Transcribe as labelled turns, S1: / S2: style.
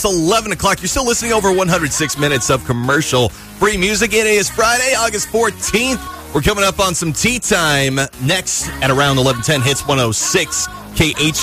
S1: Almost 11 o'clock. You're still listening over 106 minutes of commercial-free music. It is Friday, August 14th. We're coming up on some tea time next at around 11:10. Hits 106 KHQ.